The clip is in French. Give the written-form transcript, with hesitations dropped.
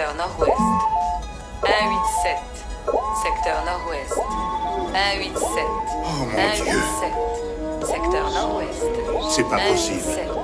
secteur nord-ouest. 187, secteur nord-ouest. 187, Oh mon Dieu, 187, secteur nord-ouest. c'est pas possible. 187,